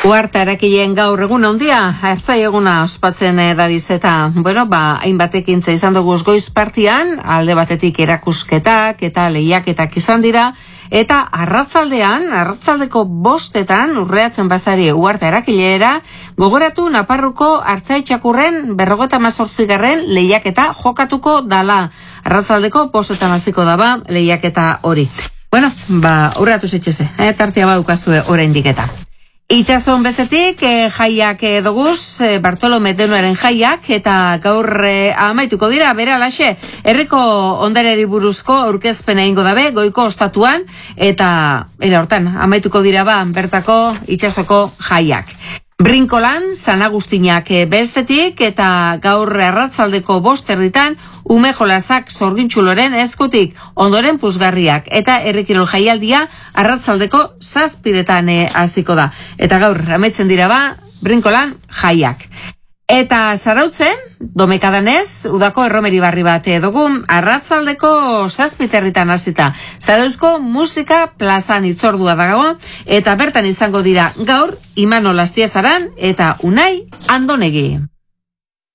Uhartea erakileen gaur egun handia, ertzai eguna ospatzen dabiz eta, hainbatek intza izan dugu goiz partian, alde batetik erakusketak eta lehiaketak izan dira, eta arratzaldeko 5:00 urreatzen basari Uhartea erakileera, gogoratu Naparruko Artzai Txakurren 58. lehiaketa jokatuko dala. Arratzaldeko 5:00 hasiko daba lehiaketa hori. Urratu zitxeze, tartia badukazue oraindik eta. Itxason bestetik, jaiak doguz, Bartolome Denuaren jaiak, eta gaur amaituko dira, bera alaxe, herriko ondareri buruzko aurkezpena egingo dabe, goiko ostatuan, eta hortan, amaituko dira bertako itxasoko jaiak. Brinkolan, San Agustinak bestetik, eta gaur arratzaldeko 5:00 ume jolasak Sorgintxuloren eskutik, ondoren puzgarriak, eta herrikirol jaialdia arratzaldeko 7:00 hasiko da. Eta gaur, amaitzen dira Brinkolan jaiak. Eta Zarautzen, domekadanez, udako erromeri barri bat dugun, arratzaldeko 7:00 hasita. Zarauzko musika plazan itzordua dago, eta bertan izango dira gaur, Imanol Astiezaran eta Unai Andonegi.